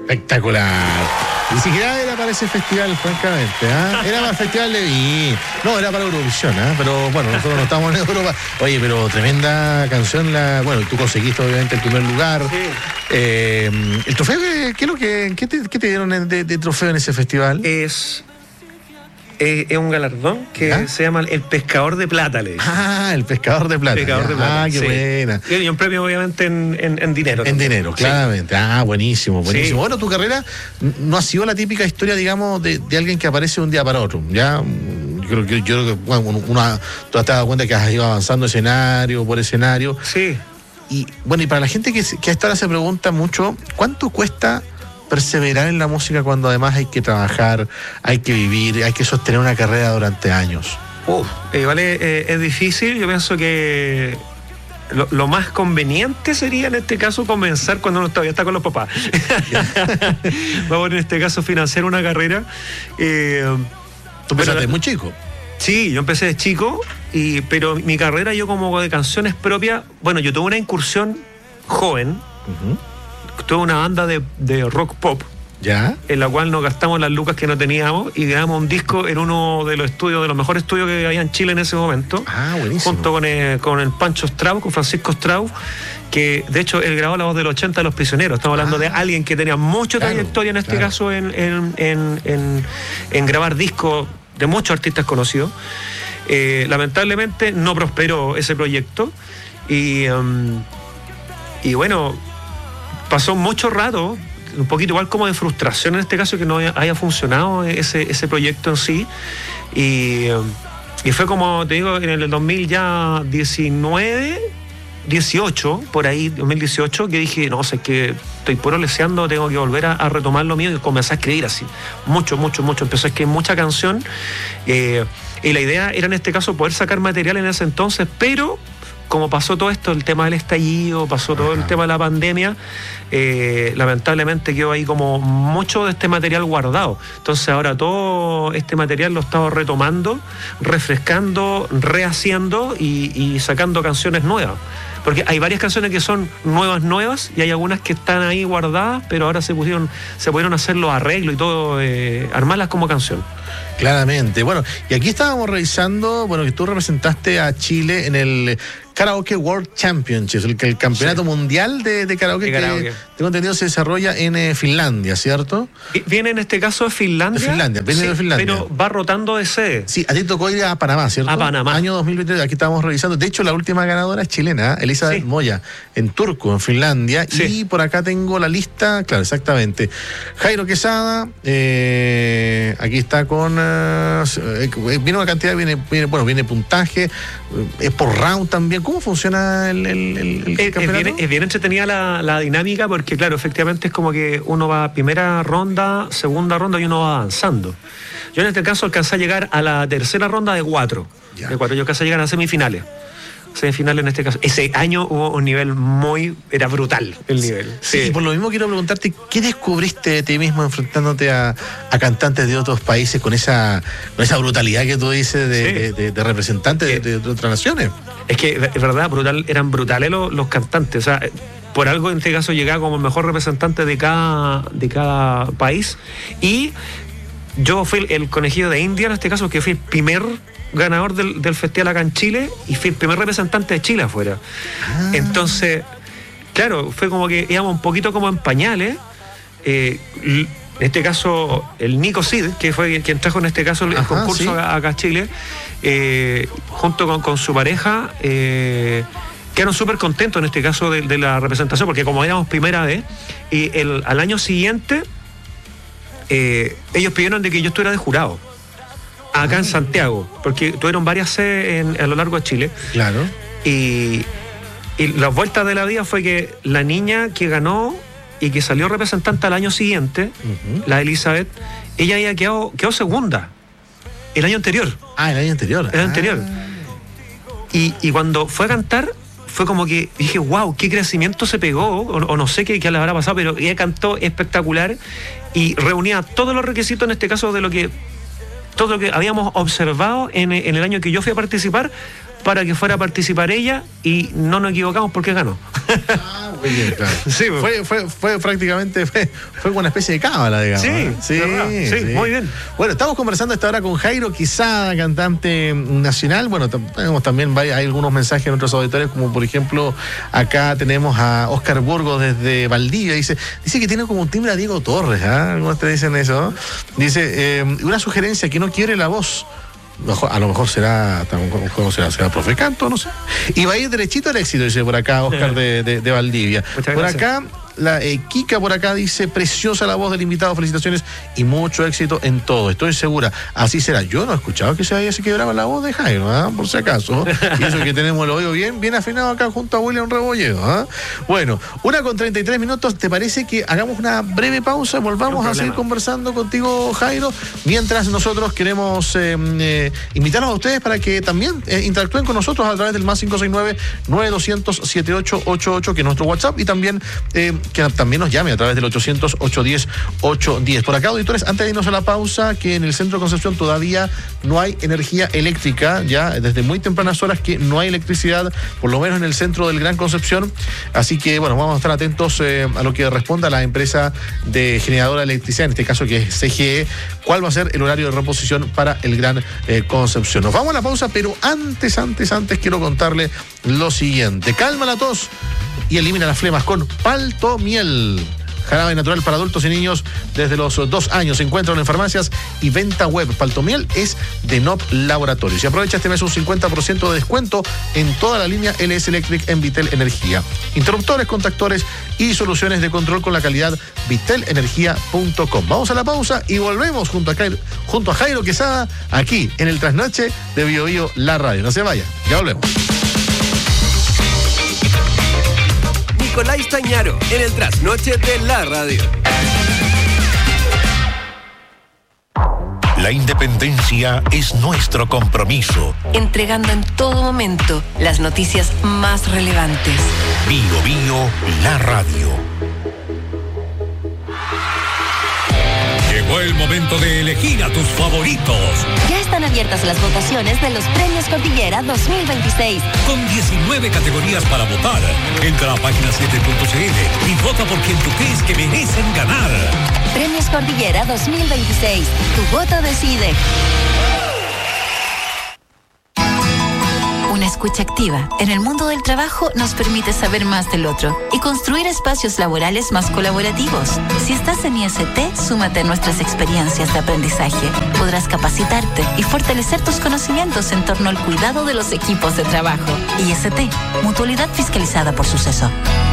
Espectacular. Ni siquiera era para ese festival, francamente. Era para el Festival de Viña. No, era para Eurovisión, pero bueno, nosotros no estamos en Europa. Oye, pero tremenda canción. Bueno, tú conseguiste obviamente el primer lugar. Sí. El trofeo, ¿qué te dieron de trofeo en ese festival? Es un galardón que se llama el Pescador de Plata, le dicen. El Pescador de Plata. Pescador de Plata. Qué buena. Y un premio obviamente en dinero. En dinero, claramente. Buenísimo. Sí. Bueno, tu carrera no ha sido la típica historia, digamos, de alguien que aparece de un día para otro. Ya, yo creo que tú te has dado cuenta que has ido avanzando escenario por escenario. Sí. Y bueno, y para la gente que hasta ahora se pregunta mucho, ¿cuánto cuesta perseverar en la música cuando además hay que trabajar, hay que vivir, hay que sostener una carrera durante años? Es difícil. Yo pienso que lo más conveniente sería en este caso comenzar cuando uno todavía está con los papás. Vamos en este caso financiar una carrera. Tú empezaste muy chico. Sí, yo empecé de chico, pero mi carrera yo como de canciones propias, bueno, yo tuve una incursión joven. Tuve una banda de rock pop, en la cual nos gastamos las lucas que no teníamos y grabamos un disco en uno de los estudios, de los mejores estudios que había en Chile en ese momento. Buenísimo. Junto con el Pancho Strauss, con Francisco Strauss, que de hecho él grabó la voz del 80 de Los Prisioneros. Estamos hablando de alguien que tenía mucha trayectoria en este caso en grabar discos de muchos artistas conocidos. Lamentablemente no prosperó ese proyecto y bueno, pasó mucho rato, un poquito igual como de frustración en este caso que no haya funcionado ese proyecto en sí. Y fue como, te digo, en el 2018, por ahí, 2018, que dije, no, sé que estoy puro leseando, tengo que volver a retomar lo mío y comencé a escribir así. Mucho. Empecé a escribir mucha canción. Y la idea era en este caso poder sacar material en ese entonces, pero como pasó todo esto, el tema del estallido, pasó todo el tema de la pandemia, lamentablemente quedó ahí como mucho de este material guardado. Entonces ahora todo este material lo he estado retomando, refrescando, rehaciendo y sacando canciones nuevas. Porque hay varias canciones que son nuevas y hay algunas que están ahí guardadas, pero ahora se pudieron hacer los arreglos y todo, armarlas como canción. Claramente. Bueno, y aquí estábamos revisando, que tú representaste a Chile en el Karaoke World Championships, el campeonato mundial de karaoke que tengo entendido se desarrolla en Finlandia, ¿cierto? Viene en este caso de Finlandia. De Finlandia. Pero va rotando de sede. Sí, a ti tocó ir a Panamá, ¿cierto? A Panamá. Año 2023, aquí estábamos revisando. De hecho, la última ganadora es chilena, Elizabeth Moya, en Turku, en Finlandia. Sí. Y por acá tengo la lista, claro, exactamente. Jairo Quesada, aquí está con... viene una cantidad, viene puntaje, es por round también. ¿Cómo funciona el campeonato? Es bien entretenida la dinámica porque, claro, efectivamente es como que uno va a primera ronda, segunda ronda y uno va avanzando. Yo en este caso alcancé a llegar a la tercera ronda de 4. Yo alcancé a llegar a semifinales. En este caso. Ese año hubo un nivel era brutal el nivel. Sí, y por lo mismo quiero preguntarte, ¿qué descubriste de ti mismo enfrentándote a cantantes de otros países con esa brutalidad que tú dices de representantes de otras naciones? Es que, es verdad, eran brutales los cantantes. O sea, por algo en este caso llegaba como el mejor representante de cada país. Y yo fui el conejillo de India en este caso, que fui el primer ganador del festival acá en Chile y fui el primer representante de Chile afuera. Entonces, claro, fue como que íbamos un poquito como en pañales. En este caso, el Nico Cid, que fue quien trajo en este caso el concurso acá a Chile, junto con su pareja, quedaron súper contentos en este caso de la representación, porque como éramos primera vez, y al año siguiente ellos pidieron de que yo estuviera de jurado acá en Santiago, porque tuvieron varias sedes a lo largo de Chile. Claro. Y las vueltas de la vida fue que la niña que ganó y que salió representante al año siguiente, la Elizabeth, ella había quedó segunda el año anterior. El año anterior. El año anterior. Y cuando fue a cantar, fue como que dije, wow, qué crecimiento se pegó, o no sé qué le habrá pasado, pero ella cantó espectacular y reunía todos los requisitos en este caso de todo lo que habíamos observado en el año que yo fui a participar, para que fuera a participar ella, y no nos equivocamos porque ganó. Muy bien, claro. Sí, fue prácticamente fue una especie de cábala, digamos. Sí, muy bien. Bueno, estamos conversando esta hora con Jairo Quesada, cantante nacional. Bueno, tenemos también hay algunos mensajes en otros auditores, como por ejemplo, acá tenemos a Oscar Burgos desde Valdivia. Dice que tiene como un timbre a Diego Torres, ¿ah? Algunos te dicen eso. Dice, una sugerencia, que no quiere la voz. A lo mejor será profe Canto, no sé. Y va a ir derechito al éxito, dice por acá Oscar de Valdivia. Muchas por gracias. acá, la Kika por acá dice, preciosa la voz del invitado, felicitaciones y mucho éxito en todo, estoy segura, así será. Yo no he escuchado que se quebraba la voz de Jairo, ¿eh? Por si acaso. Y eso que tenemos el oído bien afinado acá junto a William Rebolledo, ¿eh? Bueno, 1:33, ¿te parece que hagamos una breve pausa? Volvamos a seguir conversando contigo, Jairo, mientras nosotros queremos invitarlos a ustedes para que también interactúen con nosotros a través del más 569-9200-7888, que es nuestro WhatsApp, y también que también nos llame a través del 800-810-810. Por acá, auditores, antes de irnos a la pausa, que en el centro de Concepción todavía no hay energía eléctrica, ya desde muy tempranas horas que no hay electricidad, por lo menos en el centro del Gran Concepción. Así que, bueno, vamos a estar atentos a lo que responda la empresa de generadora de electricidad, en este caso que es CGE, cuál va a ser el horario de reposición para el Gran Concepción. Nos vamos a la pausa, pero antes quiero contarle lo siguiente. Calma la tos y elimina las flemas con Paltomiel. Jarabe natural para adultos y niños desde los 2 años. Se encuentran en farmacias y venta web. Paltomiel es de NOP Laboratorios. Y aprovecha este mes un 50% de descuento en toda la línea LS Electric en Vitel Energía. Interruptores, contactores y soluciones de control con la calidad vitelenergia.com. Vamos a la pausa y volvemos junto a Jairo Quesada aquí en el Trasnoche de Bio Bio, la radio. No se vaya, ya volvemos. Nicolás Tañaro en el Trasnoche de la radio. La independencia es nuestro compromiso. Entregando en todo momento las noticias más relevantes. Bio Bio, la radio. Llegó el momento de elegir a tus favoritos. Ya están abiertas las votaciones de los Premios Cordillera 2026. Con 19 categorías para votar. Entra a página7.cl y vota por quien tú crees que merecen ganar. Premios Cordillera 2026. Tu voto decide. Una escucha activa en el mundo del trabajo nos permite saber más del otro y construir espacios laborales más colaborativos. Si estás en IST, súmate a nuestras experiencias de aprendizaje. Podrás capacitarte y fortalecer tus conocimientos en torno al cuidado de los equipos de trabajo. IST, Mutualidad Fiscalizada por Suceso.